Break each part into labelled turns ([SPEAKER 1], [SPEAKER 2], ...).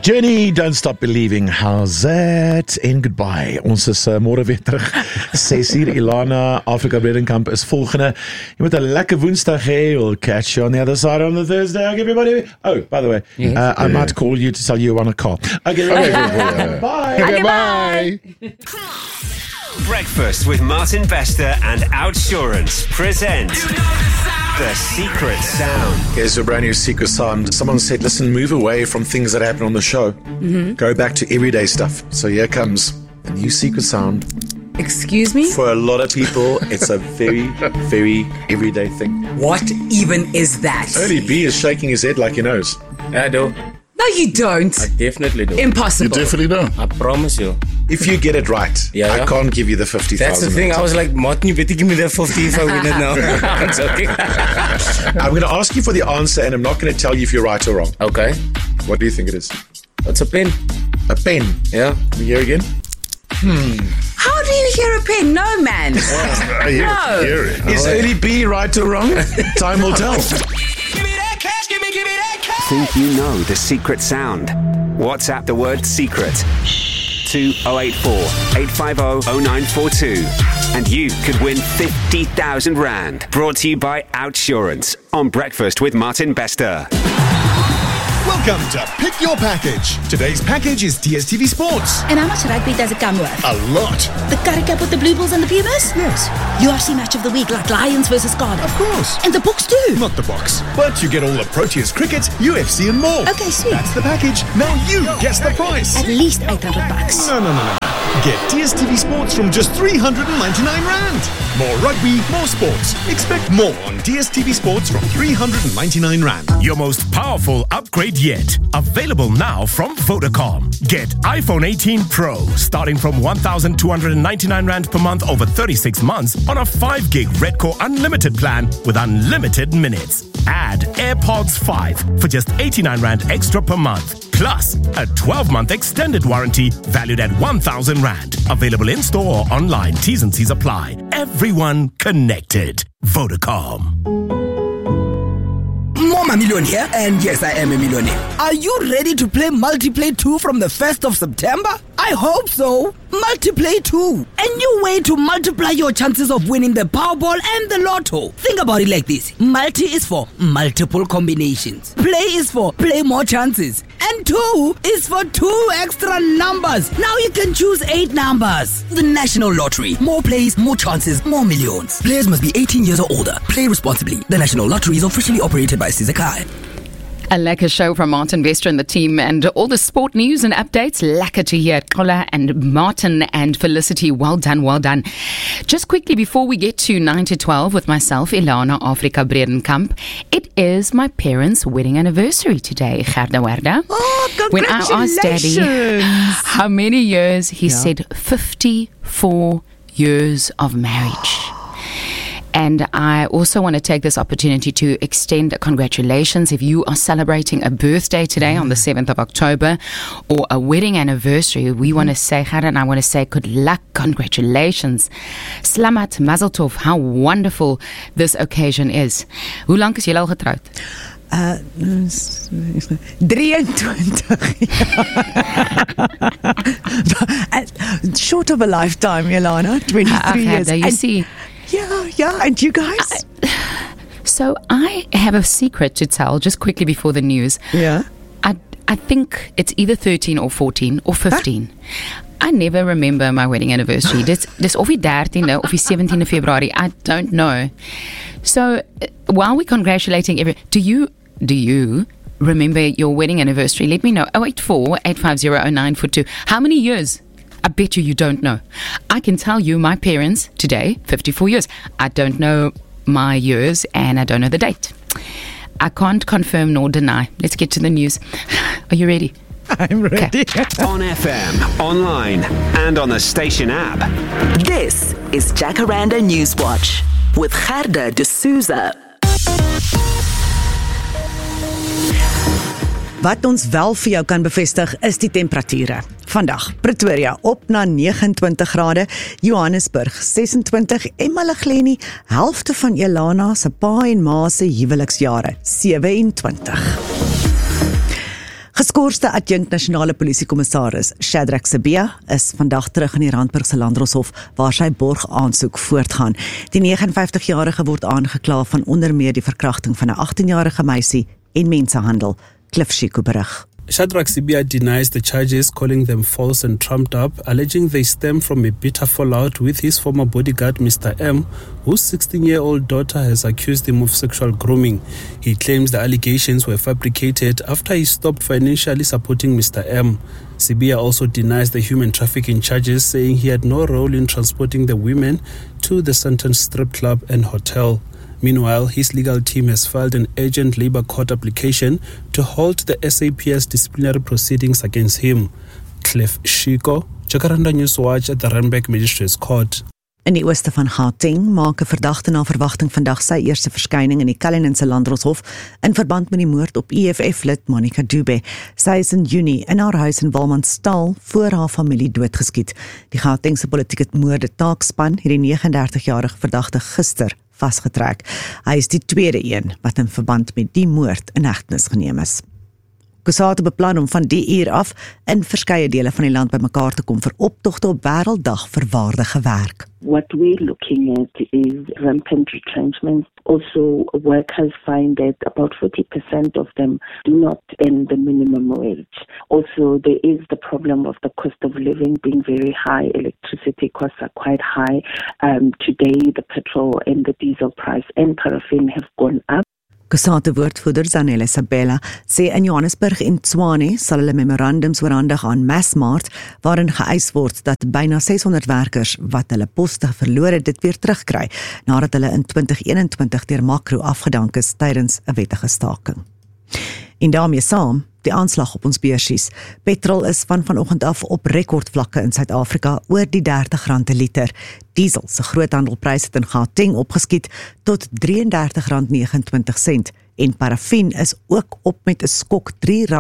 [SPEAKER 1] Journey, Don't Stop Believing, how's that? En goodbye. Ons is môre weer terug. 6:00, Ilana, Afrika Bredenkamp is volgende. Jy moet 'n lekker Woensdag hê. We'll catch you on the other side on the Thursday. Okay, everybody. Oh, by the way, I might call you to tell you on a car. Okay, bye.
[SPEAKER 2] Okay, bye.
[SPEAKER 3] Breakfast with Martin Bester and Outsurance present The Secret Sound.
[SPEAKER 1] Here's a brand new secret sound. Someone said, listen, move away from things that happen on the show. Go back to everyday stuff. So here comes a new secret sound.
[SPEAKER 4] Excuse me?
[SPEAKER 1] For a lot of people, it's a very, very everyday thing.
[SPEAKER 4] What even is that?
[SPEAKER 1] Early B is shaking his head like he knows.
[SPEAKER 2] I do.
[SPEAKER 4] No, you don't.
[SPEAKER 2] I definitely do.
[SPEAKER 4] Impossible.
[SPEAKER 5] You definitely don't.
[SPEAKER 2] I promise you.
[SPEAKER 1] If you get it right,
[SPEAKER 2] Yeah.
[SPEAKER 1] I can't give you the 50,000.
[SPEAKER 2] That's the thing. I was like, Martin, you better give me that 50 if I win it now. I'm joking.
[SPEAKER 1] I'm going to ask you for the answer, and I'm not going to tell you if you're right or wrong.
[SPEAKER 2] Okay.
[SPEAKER 1] What do you think it is?
[SPEAKER 2] What's a pen?
[SPEAKER 1] A pen.
[SPEAKER 2] Yeah.
[SPEAKER 1] Can you hear again?
[SPEAKER 4] How do you hear a pen? No, man. No.
[SPEAKER 1] Is Early B right or wrong? Time will tell.
[SPEAKER 3] Think you know the secret sound? WhatsApp the word secret to 084 850 0942 and you could win 50,000 rand. Brought to you by Outsurance on Breakfast with Martin Bester.
[SPEAKER 6] Welcome to Pick Your Package. Today's package is DSTV Sports.
[SPEAKER 7] And how much rugby does it come with?
[SPEAKER 6] A lot.
[SPEAKER 7] The Currie Cup with the Blue Bulls and the Pumas?
[SPEAKER 6] Yes.
[SPEAKER 7] UFC match of the week like Lions versus Cardiff.
[SPEAKER 6] Of course.
[SPEAKER 7] And the books too.
[SPEAKER 6] Not the box. But you get all the Proteas cricket, UFC and more.
[SPEAKER 7] Okay, sweet.
[SPEAKER 6] That's the package. Now you guess the price.
[SPEAKER 7] At least $800.
[SPEAKER 6] No. Get DSTV Sports from just 399 Rand. More rugby, more sports. Expect more on DSTV Sports from 399 Rand.
[SPEAKER 8] Your most powerful upgrade yet. Available now from Vodacom. Get iPhone 18 Pro starting from 1,299 Rand per month over 36 months on a 5 gig Redcore Unlimited plan with unlimited minutes. Add AirPods 5 for just 89 Rand extra per month. Plus, a 12-month extended warranty valued at 1,000 Rand. Available in-store or online. T's and C's apply. Everyone connected. Vodacom.
[SPEAKER 9] Mom, a millionaire, and yes, I am a millionaire. Are you ready to play Multiplay 2 from the 1st of September? I hope so. Multiplay 2. A new way to multiply your chances of winning the Powerball and the Lotto. Think about it like this. Multi is for multiple combinations. Play is for play more chances. And 2 is for 2 extra numbers. Now you can choose 8 numbers. The National Lottery. More plays, more chances, more millions. Players must be 18 years or older. Play responsibly. The National Lottery is officially operated by Sizakai.
[SPEAKER 10] A lekker show from Martin Bester and the team, and all the sport news and updates. Lekker to hear. Kola and Martin and Felicity, well done, well done. Just quickly before we get to 9 to 12 with myself, Ilana, Afrika Bredenkamp, it is my parents' wedding anniversary today, Gerda Werda.
[SPEAKER 4] Oh, congratulations.
[SPEAKER 10] When I asked Daddy how many years, he said 54 years of marriage. And I also want to take this opportunity to extend congratulations if you are celebrating a birthday today on the 7th of October or a wedding anniversary. We want to say, Gerda, and I want to say good luck, congratulations. Slamat, Mazel Tov, how wonderful this occasion is. Hoe lang is julle al getroud?
[SPEAKER 11] 23 short of a lifetime, Ilana. 23 years.
[SPEAKER 10] You see.
[SPEAKER 11] Yeah, and you guys?
[SPEAKER 10] So I have a secret to tell just quickly before the news.
[SPEAKER 11] Yeah.
[SPEAKER 10] I think it's either 13 or 14 or 15. I never remember my wedding anniversary. Dis of die 13de of die 17de February. I don't know. So while we're congratulating do you remember your wedding anniversary? Let me know. 084-850-0942. How many years? I bet you don't know. I can tell you my parents today, 54 years. I don't know my years and I don't know the date. I can't confirm nor deny. Let's get to the news. Are you ready?
[SPEAKER 11] I'm ready.
[SPEAKER 10] Okay.
[SPEAKER 3] On FM, online, and on the station app.
[SPEAKER 12] This is Jacaranda Newswatch with Gerda de Souza.
[SPEAKER 11] Wat ons wel vir jou kan bevestig is die temperature. Vandag, Pretoria op na 29 grade, Johannesburg 26 en Malagleni, helfte van Elana se pa en ma se huweliksjare, 27. Geskoorste adjunkt nasionale polisiekommissaris Shadrack Sibiya is vandag terug in die Randburgse Landdroshof waar sy borgaansoek voortgaan. Die 59-jarige word aangekla van onder meer die verkrachting van 'n 18-jarige meisie en mensenhandel. Cliff Shiko berig.
[SPEAKER 5] Shadrack Sibiya denies the charges, calling them false and trumped up, alleging they stem from a bitter fallout with his former bodyguard, Mr. M, whose 16-year-old daughter has accused him of sexual grooming. He claims the allegations were fabricated after he stopped financially supporting Mr. M. Sibiya also denies the human trafficking charges, saying he had no role in transporting the women to the Sandton strip club and hotel. Meanwhile, his legal team has filed an urgent labour court application to halt the SAPS disciplinary proceedings against him. Cliff Shiko, Jacaranda Newswatch at the Randburg Magistrates Court.
[SPEAKER 11] In die ooste van Gauteng maak 'n verdagte na verwagting vandag sy eerste verskyning in die Cullinan's Landdroshof in verband met die moord op EFF-lid Monica Dube. Sy is in Junie in haar huis in Walmanstal voor haar familie doodgeskiet. Die Gautengse politieke moorde taakspan het die 39-jarige verdagte gister vasgetrek. Hy is die tweede een wat in verband met die moord in hegtenis geneem is. Kusate beplan om van die uur af in verskeie dele van die land bymekaar te kom vir optogte op Wêrelddag vir waardige werk.
[SPEAKER 13] What we're looking at is rampant retrenchment. Also, workers find that about 40% of them do not earn the minimum wage. Also, there is the problem of the cost of living being very high. Electricity costs are quite high. Today, the petrol and the diesel price and paraffin have gone up.
[SPEAKER 11] Kusate woordvoerder Zanele Sabela sê in Johannesburg en Tshwane sal hulle memorandums oorhandig aan Massmart waarin geëis word dat byna 600 werkers wat hulle poste verloor het dit weer terugkry nadat hulle in 2021 deur Makro afgedank is tydens 'n wettige staking. En daarmee saam die aanslag op ons beursies. Petrol is van vanoggend af op rekordvlakke in Suid-Afrika oor die R30 per liter. Diesel se groothandelprys het in Gauteng opgeskiet tot R33.29 en paraffin is ook op met 'n skok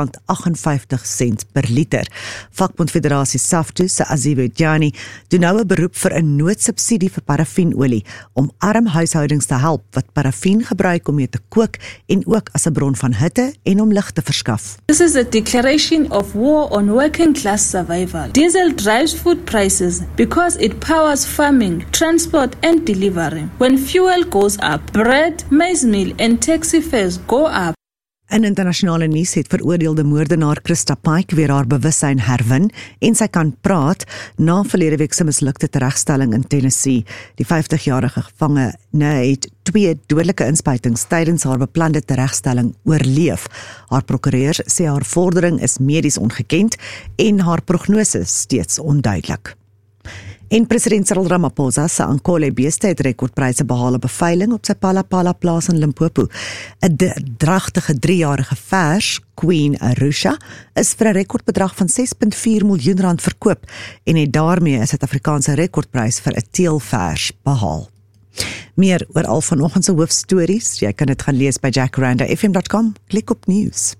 [SPEAKER 11] R3.58 per liter. Vakbond Federasie SAFTU se Aziwe Jani doen nou 'n beroep vir 'n noodsubsidie vir paraffinolie om arm huishoudings te help wat paraffin gebruik om mee te kook en ook as 'n bron van hitte en om lig te verskaf.
[SPEAKER 14] This is a declaration of war on working class survival. Diesel drives food prices because it powers farming, transport and delivery. When fuel goes up, bread, maize meal and taxi fares go up.
[SPEAKER 11] In internasionale nuus het veroordeelde moordenaar Christa Pike weer haar bewussyn herwin en sy kan praat na verlede week se mislukte teregstelling in Tennessee. Die 50-jarige gevangene het 2 dodelike inspuitings tydens haar beplande teregstelling oorleef. Haar prokureurs sê haar vordering is medies ongekend en haar prognose steeds onduidelik. En president Cyril Ramaphosa se Ankole beeste het rekordpryse behaal op 'n veiling op sy Palapala plaas in Limpopo. 'n dragtige 3-jarige vers, Queen Arusha, is vir 'n rekordbedrag van R6.4 miljoen verkoop en het daarmee 'n Suid-Afrikaanse rekordprys vir 'n teelvers behaal. Meer oor al vanoggend se hoofstories, jy kan dit gaan lees by jacarandafm.com. Klik op nuus.